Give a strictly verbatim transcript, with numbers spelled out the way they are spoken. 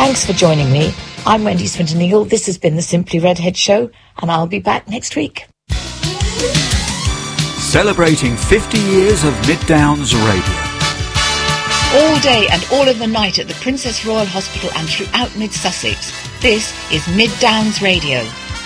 Thanks for joining me. I'm Wendy Swinton-Eagle. This has been the Simply Redhead Show, and I'll be back next week. Celebrating fifty years of Mid Downs Radio. All day and all of the night at the Princess Royal Hospital and throughout Mid Sussex. This is Mid Downs Radio.